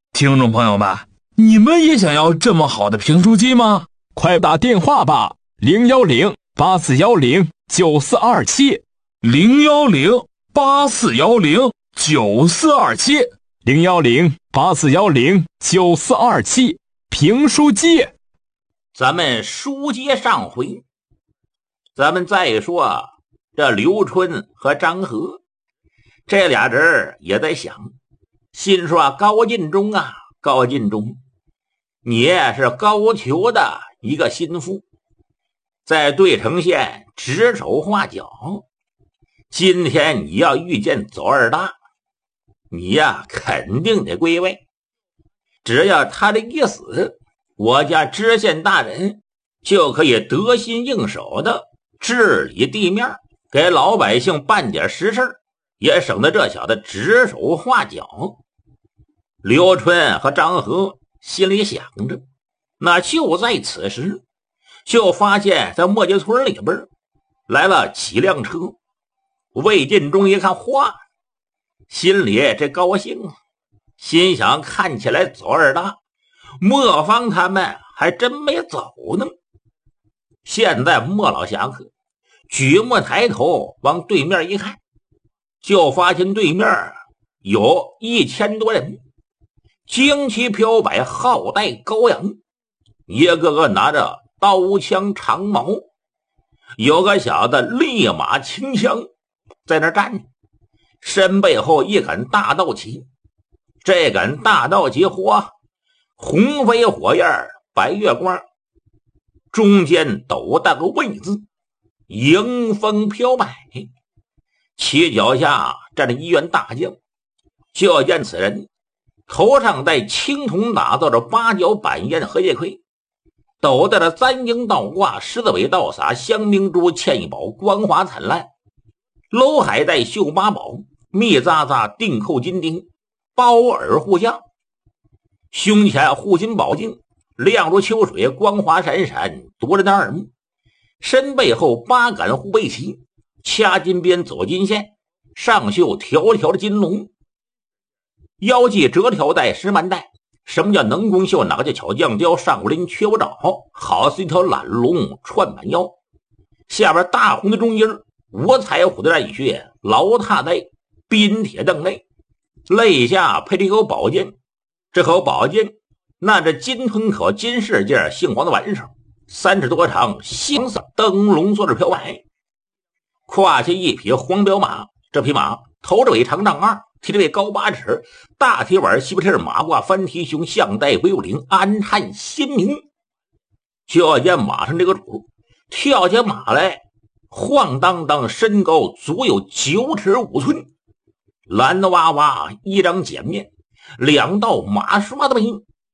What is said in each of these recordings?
听众朋友们，你们也想要这么好的评书机吗？ 快打电话吧，010-8410-9427 010-8410-9427 010-8410-9427评书机。 咱们书接上回，咱们再说这刘春和张和这俩人也在想，心说高进忠啊，高进忠，你是高俅的一个心腹，在对城县指手画脚，今天你要遇见左二大，你呀肯定得归位，只要他这一死，我家知县大人就可以得心应手的治理地面，给老百姓办点实事，也省得这小子指手画脚。刘春和张和心里想着，那就在此时，就发现在磨街村里边来了几辆车。魏晋忠一看，哗，心里这高兴啊，心想看起来左二大、磨坊他们还真没走呢。现在莫老侠客举目抬头往对面一看，就发现对面有1000多人，旌旗飘摆，号带高扬，一个个拿着刀枪长矛，有个小子立马清枪在那站着，身背后一杆大道旗，这杆大道旗花红飞火焰，白月光，中间斗大个魏字，迎风飘摆，旗脚下站着一员大将。就见此人头上戴青铜打造着八角板烟荷叶盔，斗戴着3鹰倒挂，狮子尾倒洒，香明珠嵌一宝，光华灿烂，搂海带绣八宝，密匝匝钉扣金钉，包耳护项，胸前护心宝镜亮如秋水，光华闪闪，夺人的耳目，身背后8杆护背旗，掐金边走金线，上绣条条的金龙，腰系折条带石蛮带。什么叫能工绣，哪个叫巧匠雕，上古林缺不着，好似一条懒龙串满腰，下边大红的中音五彩虎的染血牢踏在冰铁凳内，肋下配着一口宝剑，这口宝剑那这金吞口金饰件，杏黄的挽手，3尺多长，星色灯笼做着飘摆，胯下一匹黄骠马，这匹马头着尾长丈2，蹄着尾高8尺，大蹄碗西北翅，马挂翻蹄胸，项带归武铃，安颤心鸣。就见马上这个主跳起马来，晃荡荡，身高足有9尺5寸，蓝的哇哇一张碱面，2道马刷的眉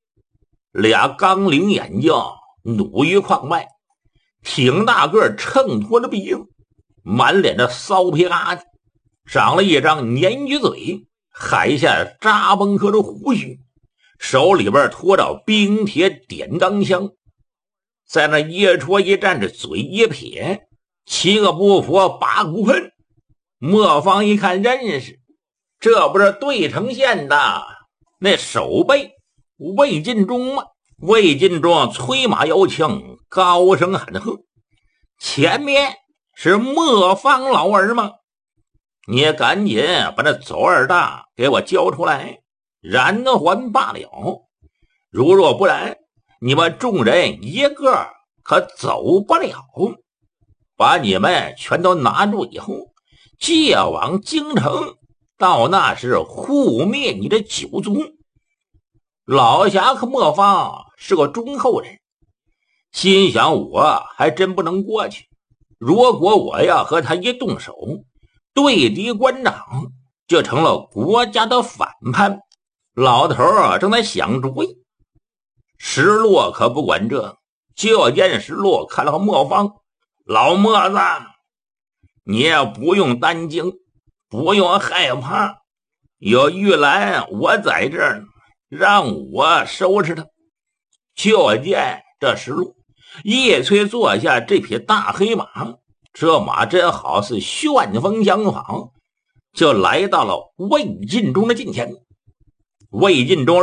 ，2钢铃眼睛弩于眶外，挺大个秤砣的鼻子，满脸的骚皮疙瘩，长了一张鲶鱼嘴，海下扎崩颗的胡须，手里边拖着冰铁点钢枪，在那一戳一站着，嘴一撇，7个不服8股喷。磨坊一看认识，这不是对城县的那守备魏晋忠吗？魏晋忠催马摇枪，高声喊喝，前面是磨坊老儿吗？你赶紧把那左二大给我交出来，然还罢了，如若不然，你们众人一个可走不了。把你们全都拿住以后，借往京城，到那时护灭你的九族。老侠客磨坊是个忠厚人，心想我还真不能过去，如果我要和他一动手，对敌官长，就成了国家的反叛。老头正在想主意，石落可不管这，就见石落看了磨坊，老磨子，你也不用担惊，不用害怕，有玉兰我在这儿呢，让我收拾他。就见这石落一催坐下这匹大黑马，这马真好似旋风相仿，就来到了魏晋忠的近前。魏晋忠